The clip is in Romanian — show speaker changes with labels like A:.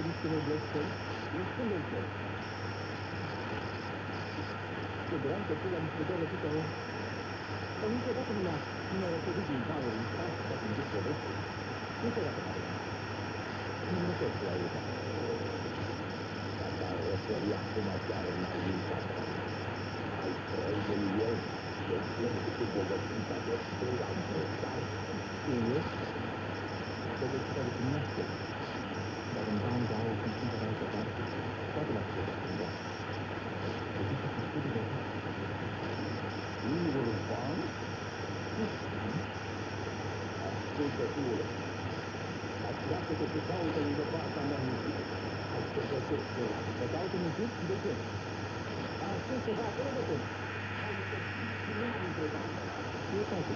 A: riscele blăstări, răspunde-l. Speram că tu l-am discutat la câte ori. Dar niciodată nu mi-a răpădit din valul în stat, ca să-mi duc poveste. Niciodată n-a venit. Nu pot să aud. Dacă ar răsări acum chiar în naivitate. Ai 3 milioni de timpul cu bogățita de stâl am prestat. Eu? Bogățita de cunoaște. Dar în bani de aur când sunt de la altă parte, toate la ce răspundea. Bogățita cu studii de aur. Singurul ban? Ascultă, fiule. Așteaptă-te să caută lângă partea mea muzică. Hai să găsesc ăla. Să caută muzic? De ce? Aștept ceva acolo de cum? Hai să nu am întrebat. Ce face?